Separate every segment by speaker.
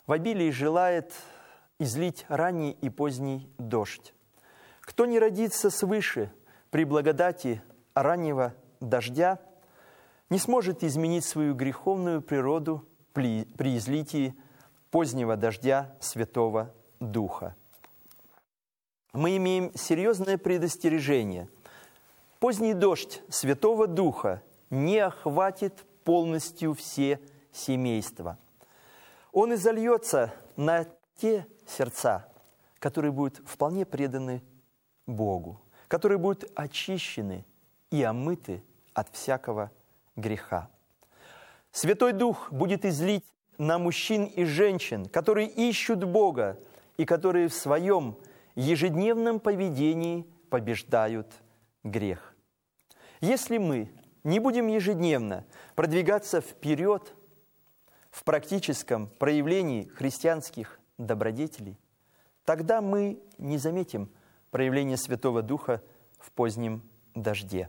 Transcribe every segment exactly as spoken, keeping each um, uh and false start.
Speaker 1: в обилии желает излить ранний и поздний дождь. Кто не родится свыше при благодати раннего дождя, не сможет изменить свою греховную природу при, при излитии позднего дождя Святого Духа. Мы имеем серьезное предостережение. Поздний дождь Святого Духа не охватит полностью все семейства. Он изольется на те сердца, которые будут вполне преданы Богу, которые будут очищены и омыты от всякого греха. Святой Дух будет излить на мужчин и женщин, которые ищут Бога и которые в своем ежедневном поведении побеждают грех. Если мы не будем ежедневно продвигаться вперед в практическом проявлении христианских добродетелей, тогда мы не заметим проявление Святого Духа в позднем дожде.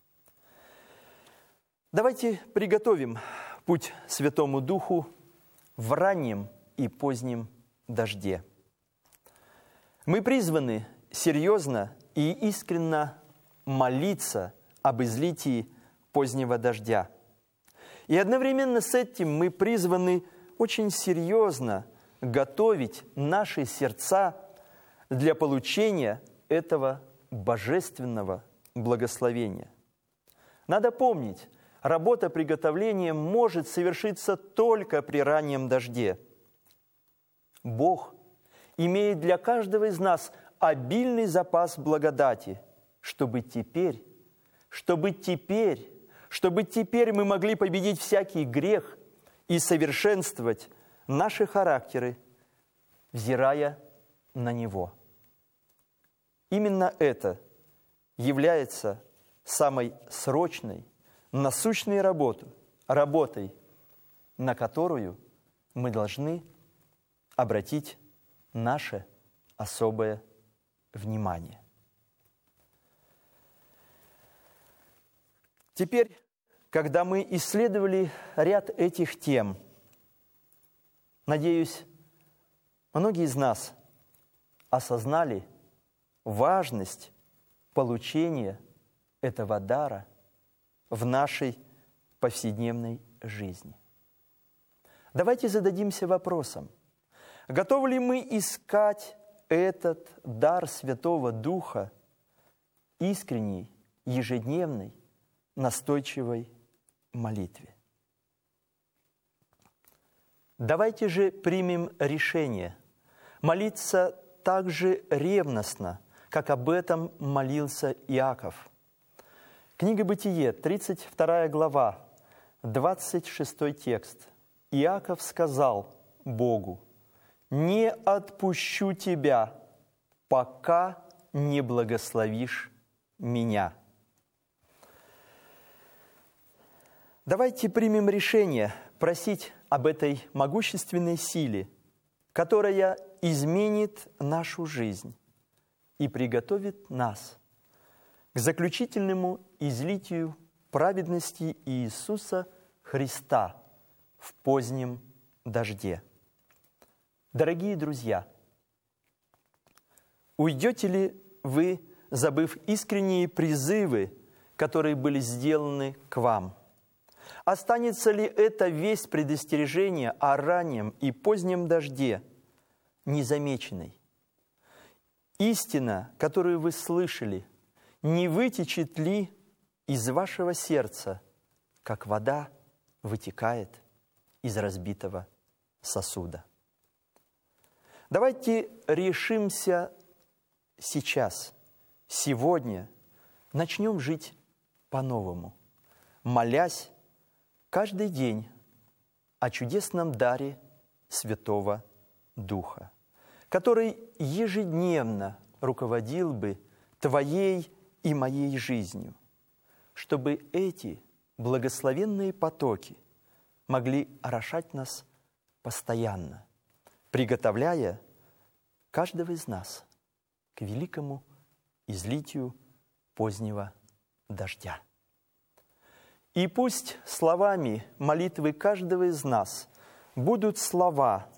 Speaker 1: Давайте приготовим путь Святому Духу в раннем и позднем дожде. Мы призваны серьезно и искренно молиться об излитии позднего дождя. И одновременно с этим мы призваны очень серьезно готовить наши сердца для получения этого божественного благословения. Надо помнить, работа приготовления может совершиться только при раннем дожде. Бог имеет для каждого из нас обильный запас благодати, чтобы теперь, чтобы теперь, чтобы теперь мы могли победить всякий грех и совершенствовать наши характеры, взирая на Него. Именно это является самой срочной, насущной работой, работой, на которую мы должны обратить наше особое внимание. Теперь, когда мы исследовали ряд этих тем, надеюсь, многие из нас осознали важность получения этого дара в нашей повседневной жизни. Давайте зададимся вопросом, готовы ли мы искать этот дар Святого Духа искренней, ежедневной, настойчивой молитве? Давайте же примем решение молиться так же ревностно, как об этом молился Иаков. Книга Бытие, тридцать вторая глава, двадцать шестой текст. Иаков сказал Богу: «Не отпущу тебя, пока не благословишь меня». Давайте примем решение просить об этой могущественной силе, которая изменит нашу жизнь и приготовит нас к заключительному излитию праведности Иисуса Христа в позднем дожде. Дорогие друзья, уйдете ли вы, забыв искренние призывы, которые были сделаны к вам? Останется ли эта весть предостережения о раннем и позднем дожде незамеченной? Истина, которую вы слышали, не вытечет ли из вашего сердца, как вода вытекает из разбитого сосуда? Давайте решимся сейчас, сегодня, начнем жить по-новому, молясь каждый день о чудесном даре Святого Духа, который ежедневно руководил бы твоей и моей жизнью, чтобы эти благословенные потоки могли орошать нас постоянно, приготовляя каждого из нас к великому излитию позднего дождя. И пусть словами молитвы каждого из нас будут слова